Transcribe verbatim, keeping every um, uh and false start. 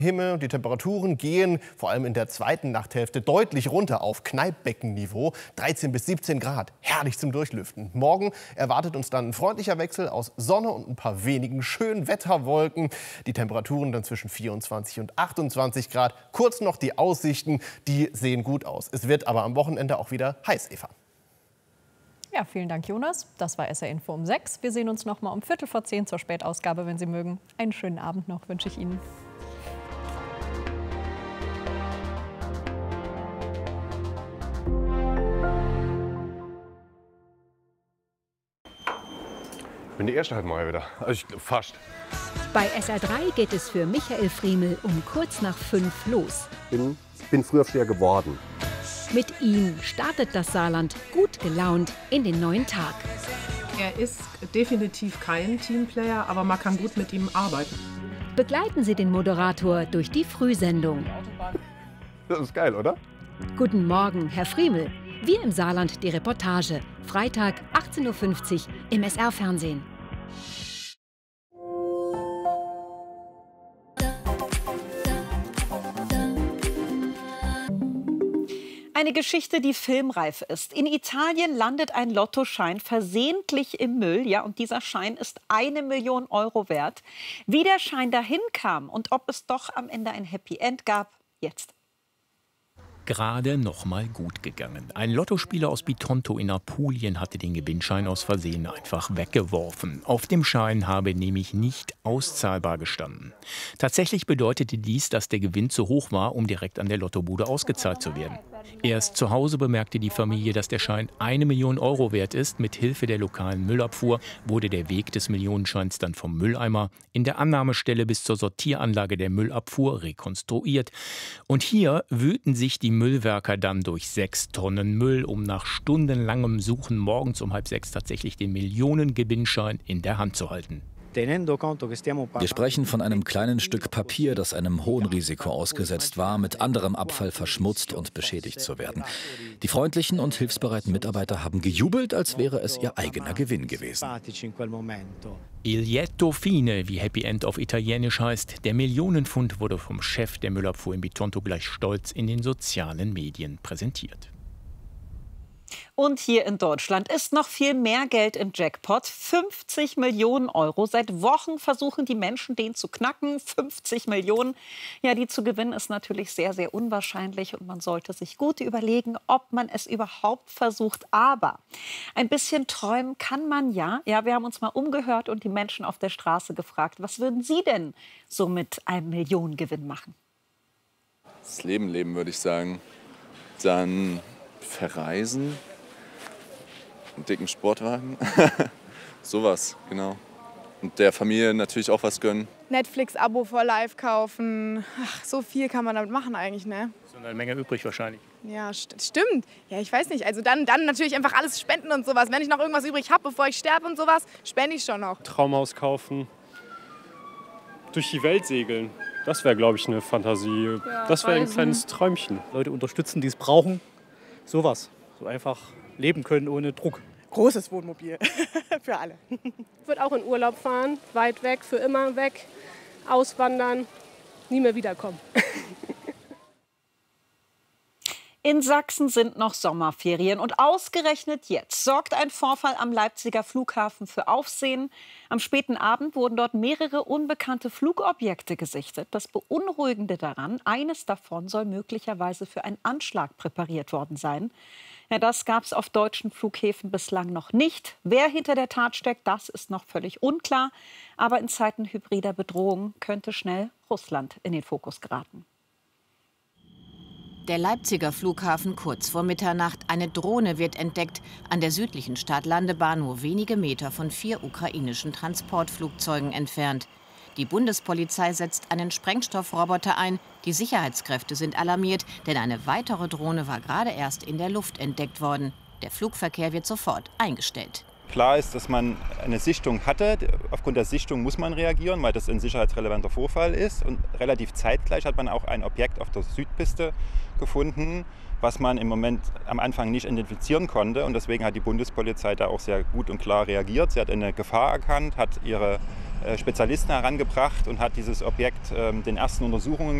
Himmel. Die Temperaturen gehen vor allem in der zweiten Nachthälfte deutlich runter auf Kneippbeckenniveau. dreizehn bis siebzehn Grad. Herrlich zum Durchlüften. Morgen erwartet uns dann ein freundlicher Wechsel aus Sonne und ein paar wenigen schönen Wetterwolken. Die Temperaturen dann zwischen vierundzwanzig und achtundzwanzig Grad. Kurz noch die Aussichten, die sehen gut aus. Es wird aber am Wochenende auch wieder heiß, Eva. Ja, vielen Dank, Jonas. Das war S R Info um sechs. Wir sehen uns noch mal um Viertel vor zehn zur Spätausgabe, wenn Sie mögen. Einen schönen Abend noch wünsche ich Ihnen. Ich bin die erste halt mal wieder. Also ich, fast. Bei S R drei geht es für Michael Friemel um kurz nach fünf los. Ich bin, bin Frühaufsteher geworden. Mit ihm startet das Saarland gut gelaunt in den neuen Tag. Er ist definitiv kein Teamplayer, aber man kann gut mit ihm arbeiten. Begleiten Sie den Moderator durch die Frühsendung. Das ist geil, oder? Guten Morgen, Herr Friemel. Wir im Saarland die Reportage. Freitag, achtzehn Uhr fünfzig im S R-Fernsehen. Eine Geschichte, die filmreif ist. In Italien landet ein Lottoschein versehentlich im Müll. Ja, und dieser Schein ist eine Million Euro wert. Wie der Schein dahin kam und ob es doch am Ende ein Happy End gab, jetzt. Gerade noch mal gut gegangen. Ein Lottospieler aus Bitonto in Apulien hatte den Gewinnschein aus Versehen einfach weggeworfen. Auf dem Schein habe nämlich nicht auszahlbar gestanden. Tatsächlich bedeutete dies, dass der Gewinn zu hoch war, um direkt an der Lottobude ausgezahlt zu werden. Erst zu Hause bemerkte die Familie, dass der Schein eine Million Euro wert ist. Mit Hilfe der lokalen Müllabfuhr wurde der Weg des Millionenscheins dann vom Mülleimer in der Annahmestelle bis zur Sortieranlage der Müllabfuhr rekonstruiert. Und hier wühlten sich die Müllwerker dann durch sechs Tonnen Müll, um nach stundenlangem Suchen morgens um halb sechs tatsächlich den Millionengewinnschein in der Hand zu halten. Wir sprechen von einem kleinen Stück Papier, das einem hohen Risiko ausgesetzt war, mit anderem Abfall verschmutzt und beschädigt zu werden. Die freundlichen und hilfsbereiten Mitarbeiter haben gejubelt, als wäre es ihr eigener Gewinn gewesen. Il lieto fine, wie Happy End auf Italienisch heißt. Der Millionenfund wurde vom Chef der Müllabfuhr in Bitonto gleich stolz in den sozialen Medien präsentiert. Und hier in Deutschland ist noch viel mehr Geld im Jackpot. fünfzig Millionen Euro. Seit Wochen versuchen die Menschen, den zu knacken. fünfzig Millionen. Ja, die zu gewinnen ist natürlich sehr, sehr unwahrscheinlich. Und man sollte sich gut überlegen, ob man es überhaupt versucht. Aber ein bisschen träumen kann man ja. Ja, wir haben uns mal umgehört und die Menschen auf der Straße gefragt, was würden Sie denn so mit einem Millionengewinn machen? Das Leben leben, würde ich sagen. Dann verreisen. Einen dicken Sportwagen. Sowas, genau. Und der Familie natürlich auch was gönnen. Netflix-Abo for Life kaufen. Ach, so viel kann man damit machen eigentlich, ne? So eine Menge übrig wahrscheinlich. Ja, st stimmt. Ja, ich weiß nicht. Also dann, dann natürlich einfach alles spenden und sowas. Wenn ich noch irgendwas übrig habe, bevor ich sterbe und sowas, spende ich schon noch. Traumhaus kaufen. Durch die Welt segeln. Das wäre, glaube ich, eine Fantasie. Ja, das wäre ein kleines Träumchen. Leute unterstützen, die es brauchen. Sowas. So einfach leben können ohne Druck. Großes Wohnmobil. Für alle. Ich würde auch in Urlaub fahren, weit weg, für immer weg, auswandern, nie mehr wiederkommen. In Sachsen sind noch Sommerferien und ausgerechnet jetzt sorgt ein Vorfall am Leipziger Flughafen für Aufsehen. Am späten Abend wurden dort mehrere unbekannte Flugobjekte gesichtet. Das Beunruhigende daran, eines davon soll möglicherweise für einen Anschlag präpariert worden sein. Ja, das gab es auf deutschen Flughäfen bislang noch nicht. Wer hinter der Tat steckt, das ist noch völlig unklar. Aber in Zeiten hybrider Bedrohung könnte schnell Russland in den Fokus geraten. Der Leipziger Flughafen kurz vor Mitternacht. Eine Drohne wird entdeckt. An der südlichen Startlandebahn nur wenige Meter von vier ukrainischen Transportflugzeugen entfernt. Die Bundespolizei setzt einen Sprengstoffroboter ein. Die Sicherheitskräfte sind alarmiert, denn eine weitere Drohne war gerade erst in der Luft entdeckt worden. Der Flugverkehr wird sofort eingestellt. Klar ist, dass man eine Sichtung hatte. Aufgrund der Sichtung muss man reagieren, weil das ein sicherheitsrelevanter Vorfall ist. Und relativ zeitgleich hat man auch ein Objekt auf der Südpiste gefunden, was man im Moment am Anfang nicht identifizieren konnte. Und deswegen hat die Bundespolizei da auch sehr gut und klar reagiert. Sie hat eine Gefahr erkannt, hat ihre Spezialisten herangebracht und hat dieses Objekt den ersten Untersuchungen